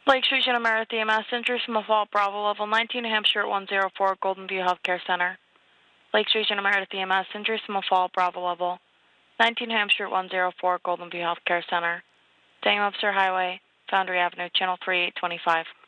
Lake Street, Santa Meredith EMS, entry from Fall Bravo Level 19, New Hampshire at 104, Golden View Healthcare Center. Lake Street, Santa Meredith EMS, entry from Fall Bravo Level 19, New Hampshire at 104, Golden View Healthcare Center. Daniel Webster Highway, Foundry Avenue, Channel 3825.